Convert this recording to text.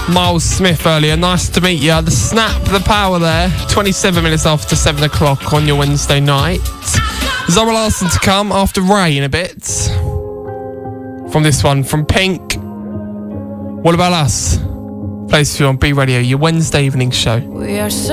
Miles Smith earlier. Nice to meet you. The Snap, the Power there. 27 minutes after 7 o'clock on your Wednesday night. Zara Larsson to come after Ray in a bit. From this one, from Pink. What About Us? Plays for you on B Radio, your Wednesday evening show. We are